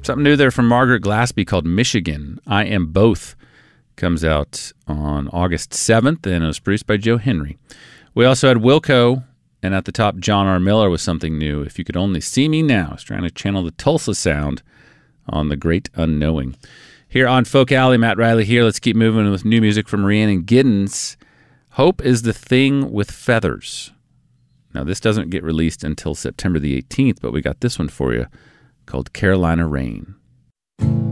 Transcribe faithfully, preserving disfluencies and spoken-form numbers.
Something new there from Margaret Glaspie called Michigan. I Am Both comes out on August seventh, and it was produced by Joe Henry. We also had Wilco, and at the top, John R. Miller with something new. If You Could Only See Me Now. He's trying to channel the Tulsa sound on The Great Unknowing. Here on Folk Alley, Matt Riley here. Let's keep moving with new music from Rhiannon Giddens. Hope is the Thing with Feathers. Now, this doesn't get released until September the eighteenth, but we got this one for you called Carolina Rain.